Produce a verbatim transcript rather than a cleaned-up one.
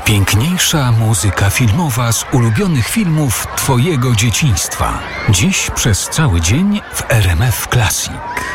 Najpiękniejsza muzyka filmowa z ulubionych filmów Twojego dzieciństwa. Dziś przez cały dzień w R M F Classic.